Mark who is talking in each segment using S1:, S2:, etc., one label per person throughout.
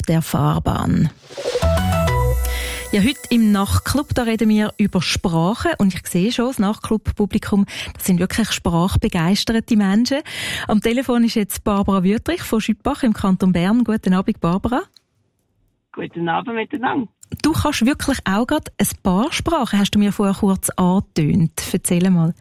S1: der Fahrbahn. Ja, heute im Nachtclub, da reden wir über Sprachen und ich sehe schon, das Nachtclub-Publikum, das sind wirklich sprachbegeisterte Menschen. Am Telefon ist jetzt Barbara Wüthrich von Schüppach im Kanton Bern. Guten Abend, Barbara.
S2: Guten Abend miteinander.
S1: Du kannst wirklich auch gerade ein paar Sprachen, hast du mir vorher kurz angetönt. Erzähl mal.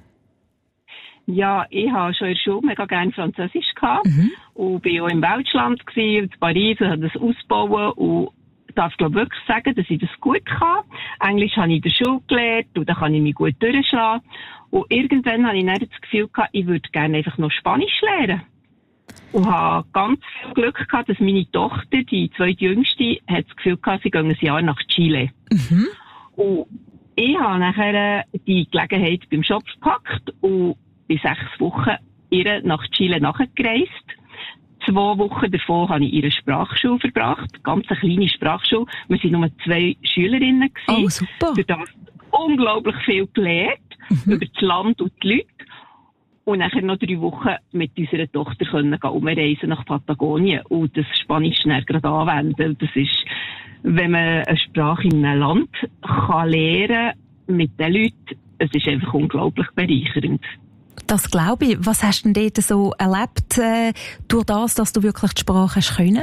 S2: Ja, ich habe schon in der Schule mega gerne Französisch gehabt und war auch im Weltschland gewesen, in Paris, und habe das ausbauen und darf glaube wirklich sagen, dass ich das gut kann. Englisch habe ich in der Schule gelernt und da kann ich mich gut durchschlagen. Und irgendwann habe ich dann das Gefühl gehabt, ich würde gerne einfach noch Spanisch lernen. Und habe ganz viel Glück gehabt, dass meine Tochter, die zweitjüngste, hat das Gefühl gehabt, sie gehen ein Jahr nach Chile. Und ich habe nachher die Gelegenheit beim Shop gepackt und bin 6 Wochen ihr nach Chile nachgereist. 2 Wochen davon habe ich ihre Sprachschule verbracht, ganz eine kleine Sprachschule. Wir waren nur 2 Schülerinnen gewesen.
S1: Oh, super.
S2: Durch das unglaublich viel gelernt, über das Land und die Leute. Und nachher noch 3 Wochen mit unserer Tochter können umreisen nach Patagonien und das Spanisch dann gerade anwenden. Das ist, wenn man eine Sprache in einem Land kann lernen mit den Leuten, es ist einfach unglaublich bereichernd.
S1: Das glaube ich. Was hast du denn dort so erlebt, durch das, dass du wirklich die Sprache hast können?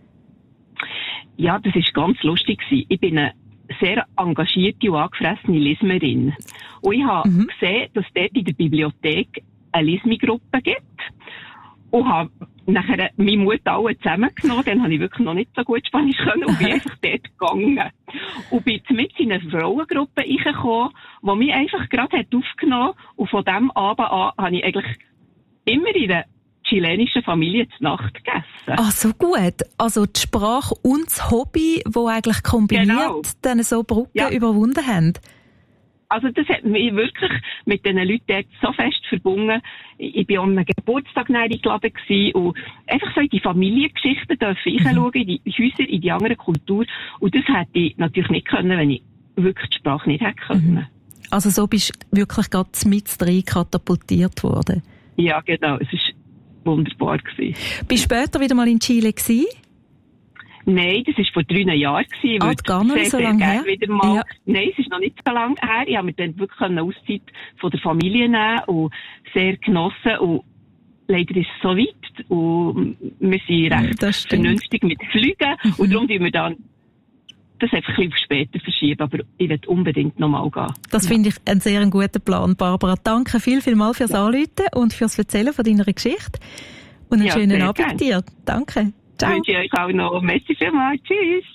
S2: Ja, das war ganz lustig. Ich bin eine sehr engagierte und angefressene Leserin. Und ich habe gesehen, dass es dort in der Bibliothek eine Lesegruppe gibt. Und habe nachher meinen Mut alle zusammengenommen. Dann habe ich wirklich noch nicht so gut Spanisch können und bin einfach dort gegangen. Und bin mit in eine Frauengruppe reingekommen, die mich einfach gerade aufgenommen hat. Und von dem Abend an habe ich eigentlich immer in der chilenischen Familie zur Nacht gegessen.
S1: Ach, so gut. Also die Sprache und das Hobby, das eigentlich kombiniert dann so Brücken überwunden haben.
S2: Also das hat mich wirklich mit diesen Leuten dort so fest verbunden. Ich war an einem Geburtstag eingeladen und einfach so in die Familiengeschichten reinschauen, in die Häuser, in die andere Kultur. Und das hätte ich natürlich nicht können, wenn ich wirklich die Sprache nicht hätte können.
S1: Also so bist du wirklich gerade mit rein katapultiert worden?
S2: Ja, genau. Es war wunderbar gewesen.
S1: Bist du später wieder mal in Chile gewesen?
S2: Nein, das war vor 3 Jahren. Ich
S1: würde gar nicht so lange her?
S2: Wieder mal. Ja. Nein, es ist noch nicht so lange her. Ich habe mir dann wirklich eine Auszeit von der Familie nehmen und sehr genossen. Und leider ist es so weit. Und wir sind recht vernünftig mit Flügen. Und darum tun wir dann das einfach ein bisschen später verschieben. Aber ich will unbedingt noch mal gehen. Das
S1: finde ich einen sehr guten Plan, Barbara. Danke vielmals fürs Anrufen und fürs Erzählen von deiner Geschichte. Und einen schönen Abend dir. Danke.
S2: Ciao. Ich wünsche euch auch noch. Merci vielmals. Tschüss.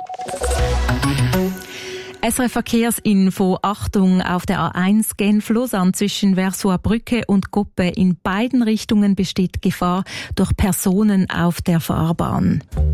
S1: SRF Verkehrsinfo. Achtung, auf der A1 Genf-Lausanne zwischen Versoix-Brücke und Goppe in beiden Richtungen besteht Gefahr durch Personen auf der Fahrbahn.